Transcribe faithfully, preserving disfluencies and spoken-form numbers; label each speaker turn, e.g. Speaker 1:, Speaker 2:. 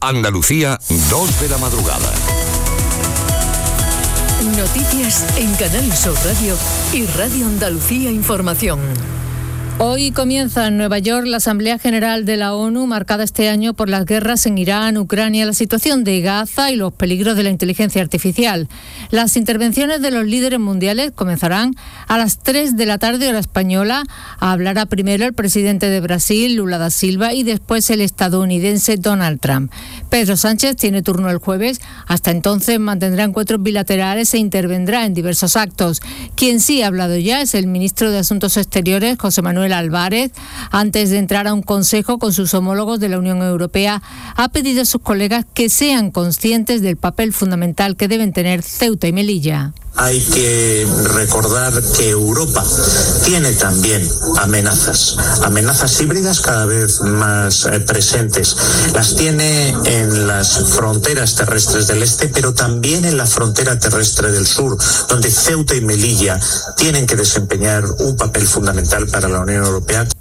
Speaker 1: Andalucía, dos de la madrugada.
Speaker 2: Noticias en Canal Sur Radio y Radio Andalucía Información.
Speaker 3: Hoy comienza en Nueva York la Asamblea General de la ONU, marcada este año por las guerras en Irán, Ucrania, la situación de Gaza y los peligros de la inteligencia artificial. Las intervenciones de los líderes mundiales comenzarán a las tres de la tarde hora española. Hablará primero el presidente de Brasil, Lula da Silva, y después el estadounidense Donald Trump. Pedro Sánchez tiene turno el jueves. Hasta entonces mantendrá encuentros bilaterales e intervendrá en diversos actos. Quien sí ha hablado ya es el ministro de Asuntos Exteriores, José Manuel Álvarez. Antes de entrar a un consejo con sus homólogos de la Unión Europea, ha pedido a sus colegas que sean conscientes del papel fundamental que deben tener Ceuta y Melilla.
Speaker 4: Hay que recordar que Europa tiene también amenazas, amenazas híbridas cada vez más eh, presentes. Las tiene en las fronteras terrestres del este, pero también en la frontera terrestre del sur, donde Ceuta y Melilla tienen que desempeñar un papel fundamental para la Unión Europea.